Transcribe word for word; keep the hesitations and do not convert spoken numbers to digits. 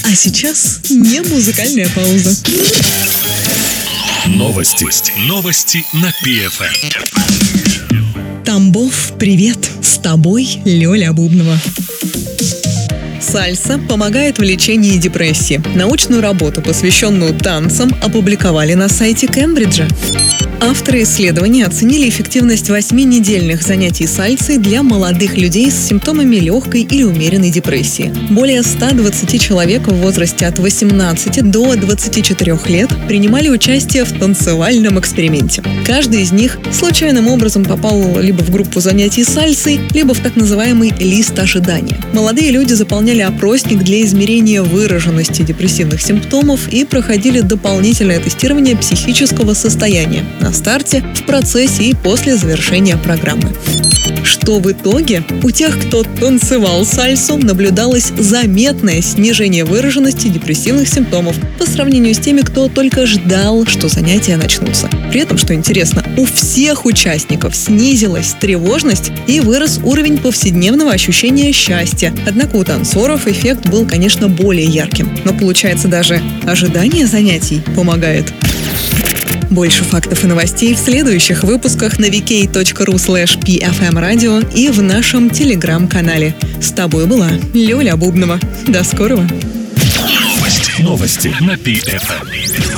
А сейчас не музыкальная пауза. Новости. Новости на пи эф эм. Тамбов, привет! С тобой Лёля Бубнова. Сальса помогает в лечении депрессии. Научную работу, посвященную танцам, опубликовали на сайте Кембриджа. Авторы исследования оценили эффективность восьминедельных занятий сальсой для молодых людей с симптомами легкой или умеренной депрессии. Более ста двадцати человек в возрасте от восемнадцати до двадцати четырёх лет принимали участие в танцевальном эксперименте. Каждый из них случайным образом попал либо в группу занятий сальсой, либо в так называемый лист ожидания. Молодые люди заполняли опросник для измерения выраженности депрессивных симптомов и проходили дополнительное тестирование психического состояния на старте, в процессе и после завершения программы. Что в итоге? У тех, кто танцевал сальсу, наблюдалось заметное снижение выраженности депрессивных симптомов по сравнению с теми, кто только ждал, что занятия начнутся. При этом, что интересно, у всех участников снизилась тревожность и вырос уровень повседневного ощущения счастья. Однако у танцоров эффект был, конечно, более ярким. Но получается, даже ожидание занятий помогает. Больше фактов и новостей в следующих выпусках на ви кей точка ру слэш пи эф эм радио и в нашем телеграм-канале. С тобой была Лёля Бубнова. До скорого! Новости на пи эф эм.